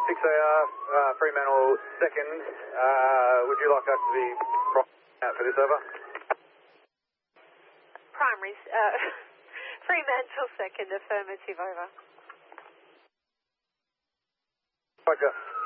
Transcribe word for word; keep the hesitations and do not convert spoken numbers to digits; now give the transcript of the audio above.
six A R, uh, Fremantle second. Uh, would you like us to be out for this, over? Primary, uh, Fremantle second, affirmative, over. Roger.